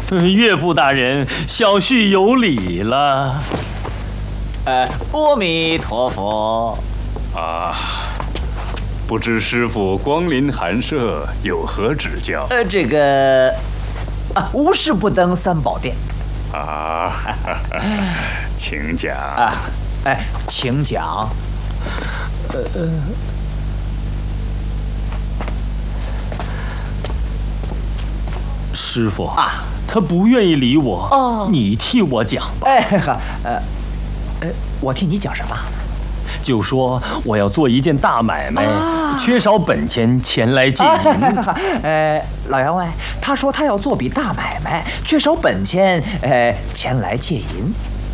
岳父大人，小婿有礼了。 阿弥陀佛。 啊，不知师傅光临寒舍，有何指教？ 这个无事不登三宝殿。 啊，请讲。 请讲。 师傅他不愿意理我，你替我讲吧。 我替你讲什么？ 就说我要做一件大买卖，缺少本钱，前来借银。 老员外，他说他要做笔大买卖，缺少本钱，前来借银。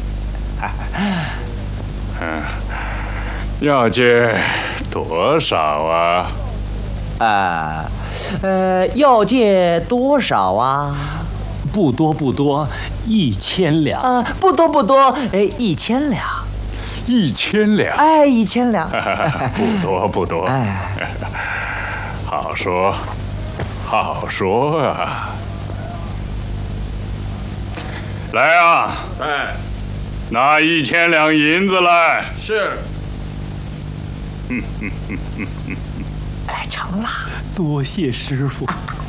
要借多少啊？ 要借多少啊？ 不多不多，1000两。 不多不多，1000两。 1000两。 1000两。 不多不多。好说，好说啊！来啊！拿1000两银子来。 是。 成了。 多谢师傅。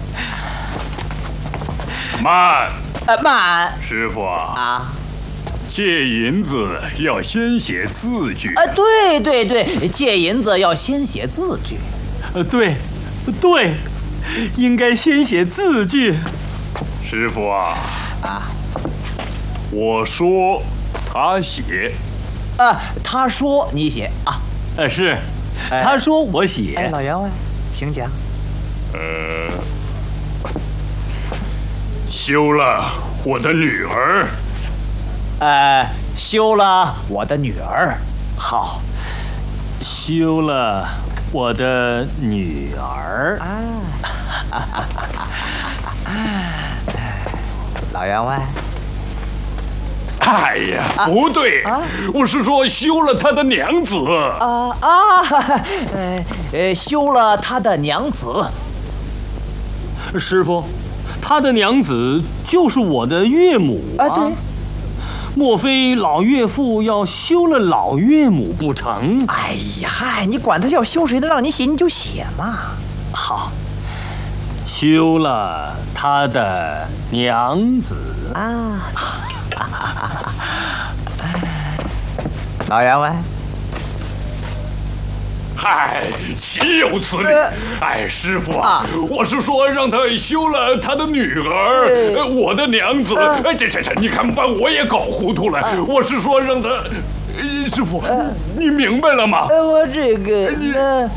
慢。 慢。 师傅借银子要先写字据。 对，借银子要先写字据。 对，应该先写字据。 师傅我说他写。 他说你写啊。 是，他说我写。 老员外，请讲。 休了我的女儿。 休了我的女儿。 好，休了我的女儿。 老员外。 哎呀，不对，我是说休了他的娘子。 休了他的娘子。 师傅，他的娘子就是我的岳母对。 莫非老岳父要休了老岳母不成？ 哎呀，你管他要休谁的，让你写你就写嘛。 好，休了他的娘子。 老员外。 岂有此理！师傅我是说让他休了他的女儿，我的娘子。这，你看把我也搞糊涂了。我是说让他，师傅，你明白了吗？ 我这个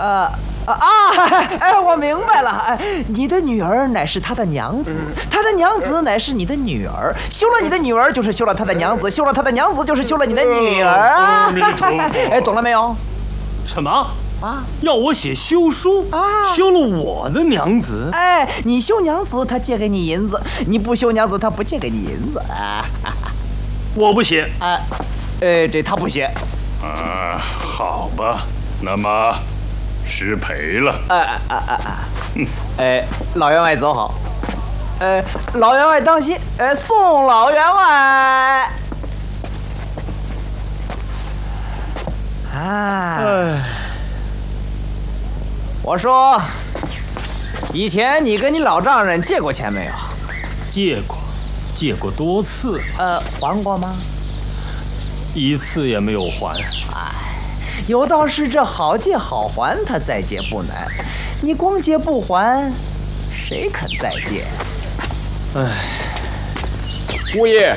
我明白了。你的女儿乃是他的娘子，他的娘子乃是你的女儿。休了你的女儿，就是休了他的娘子；休了他的娘子，就是休了你的女儿啊！懂了没有？ 什么？要我写休书？休了我的娘子？ 你休娘子，他借给你银子；你不休娘子，他不借给你银子。 我不写。 这他不写。 好吧，那么失陪了。 老员外走好。老员外当心。送老员外。我说，以前你跟你老丈人借过钱没有？ 借过多次。 还过吗 ？1次也没有还。 有道是这好借好还，他再借不难。你光借不还，谁肯再借？ 姑爷，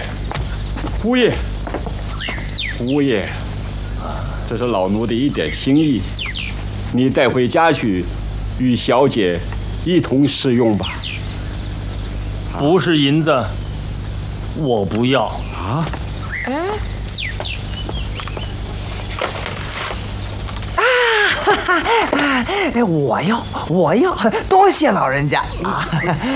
这是老奴的一点心意，你带回家去，与小姐一同食用吧。 不是银子，我不要。 我要，多谢老人家。